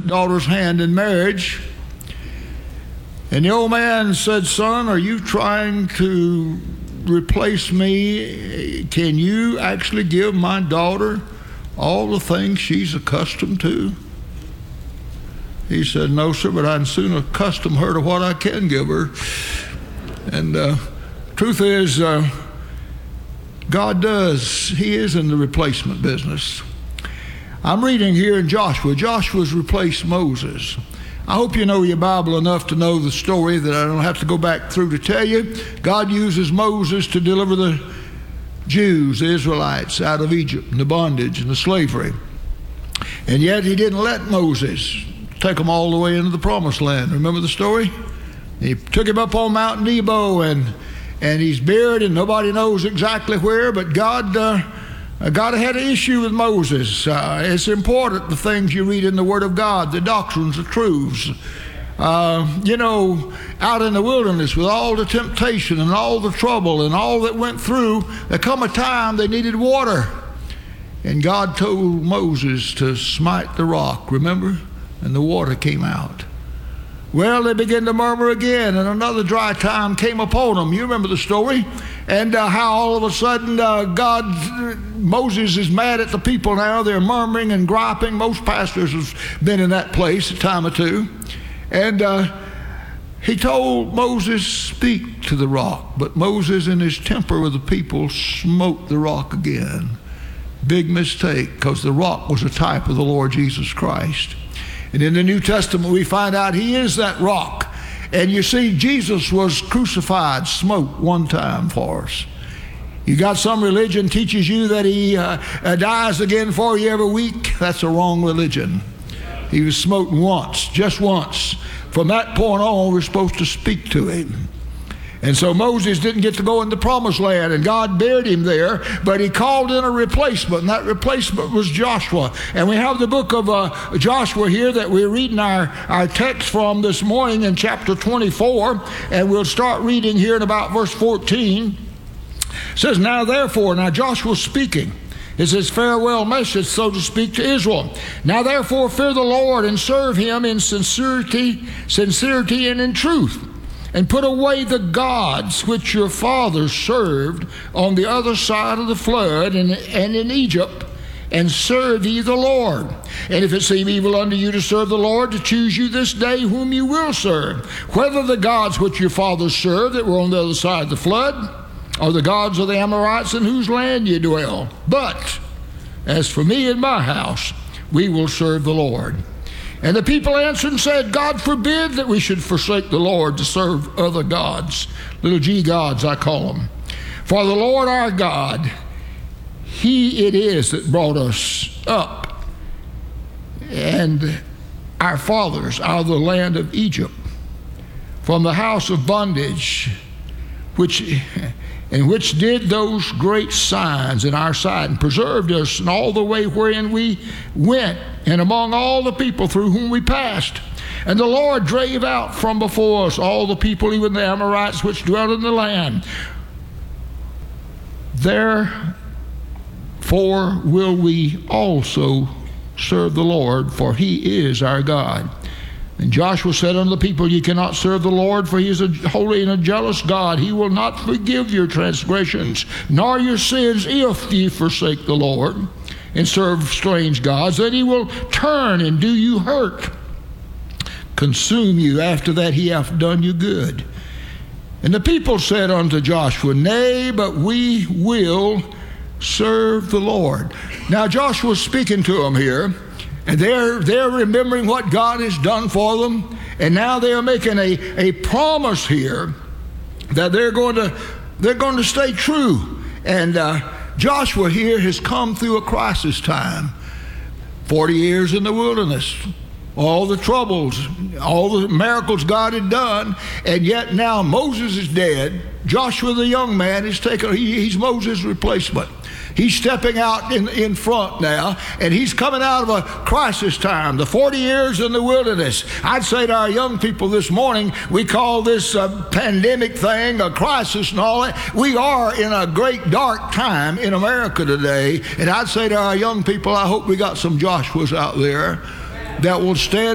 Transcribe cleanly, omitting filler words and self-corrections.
daughter's hand in marriage. And the old man said, "Son, are you trying to replace me? Can you actually give my daughter all the things she's accustomed to?" He said, "No, sir, but I'd soon accustom her to what I can give her." And truth is, God does. He is in the replacement business. I'm reading here in Joshua. Joshua's replaced Moses. I hope you know your Bible enough to know the story that I don't have to go back through to tell you. God uses Moses to deliver the Jews, the Israelites, out of Egypt and the bondage and the slavery. And yet he didn't let Moses take them all the way into the promised land. Remember the story? He took him up on Mount Nebo, and he's buried, and nobody knows exactly where, but God had an issue with Moses. It's important, the things you read in the Word of God, the doctrines, the truths. Out in the wilderness with all the temptation and all the trouble and all that went through, there come a time they needed water. And God told Moses to smite the rock, remember? And the water came out. Well, they began to murmur again, and another dry time came upon them. You remember the story? And how all of a sudden Moses is mad at the people now. They're murmuring and griping. Most pastors have been in that place a time or two. And he told Moses, "Speak to the rock." But Moses, in his temper with the people, smote the rock again. Big mistake, because the rock was a type of the Lord Jesus Christ. And in the New Testament, we find out he is that rock. And you see, Jesus was crucified, smoked one time for us. You got some religion teaches you that he dies again for you every week. That's a wrong religion. He was smoked once, just once. From that point on, we're supposed to speak to him. And so Moses didn't get to go in the promised land, and God buried him there, but he called in a replacement, and that replacement was Joshua. And we have the book of Joshua here that we're reading our text from this morning in chapter 24, and we'll start reading here in about verse 14. It says, now Joshua's speaking. It's his farewell message, so to speak, to Israel. Now therefore fear the Lord and serve him in sincerity and in truth. And put away the gods which your fathers served on the other side of the flood and in Egypt, and serve ye the Lord. And if it seem evil unto you to serve the Lord, to choose you this day whom you will serve, whether the gods which your fathers served that were on the other side of the flood, or the gods of the Amorites in whose land ye dwell. But as for me and my house, we will serve the Lord. And the people answered and said, God forbid that we should forsake the Lord to serve other gods, little g gods I call them. For the Lord our God, he it is that brought us up, and our fathers out of the land of Egypt, from the house of bondage, which did those great signs in our sight, and preserved us in all the way wherein we went, and among all the people through whom we passed. And the Lord drave out from before us all the people, even the Amorites which dwelt in the land. Therefore will we also serve the Lord, for he is our God. And Joshua said unto the people, ye cannot serve the Lord, for he is a holy and a jealous God. He will not forgive your transgressions, nor your sins, if ye forsake the Lord and serve strange gods. Then he will turn and do you hurt, consume you after that he hath done you good. And the people said unto Joshua, nay, but we will serve the Lord. Now Joshua's speaking to them here. And they're remembering what God has done for them. And now they're making a promise here that they're going to stay true. And Joshua here has come through a crisis time. 40 years in the wilderness. All the troubles, all the miracles God had done. And yet now Moses is dead. Joshua the young man is he's Moses' replacement. He's stepping out in front now, and he's coming out of a crisis time, the 40 years in the wilderness. I'd say to our young people this morning, we call this pandemic thing a crisis and all that. We are in a great dark time in America today, and I'd say to our young people, I hope we got some Joshuas out there that will stand